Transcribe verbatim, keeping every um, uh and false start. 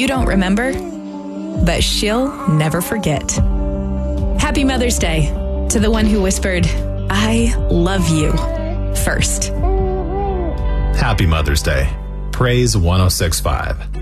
You don't remember, but she'll never forget. Happy Mother's Day to the one who whispered, I love you, first. Happy Mother's Day. Praise one oh six point five.